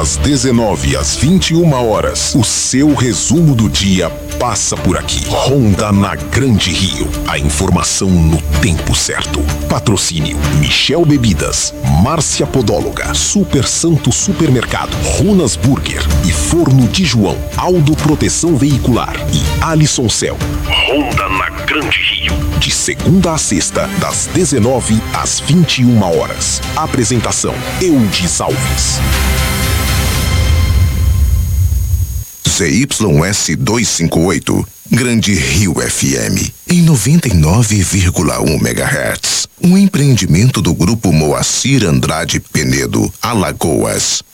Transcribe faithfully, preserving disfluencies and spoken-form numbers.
Das dezenove às vinte e uma horas, o seu resumo do dia passa por aqui. Ronda na Grande Rio. A informação no tempo certo. Patrocínio Michel Bebidas, Márcia Podóloga, Super Santo Supermercado, Runas Burger e Forno de João, Aldo Proteção Veicular e Alisson Cel. Ronda na Grande Rio. De segunda a sexta, das dezenove às vinte e uma horas. Apresentação Eudis Alves. Z Y S duzentos e cinquenta e oito, Grande Rio F M, em noventa e nove vírgula um megahertz. Um empreendimento do Grupo Moacir Andrade Penedo, Alagoas.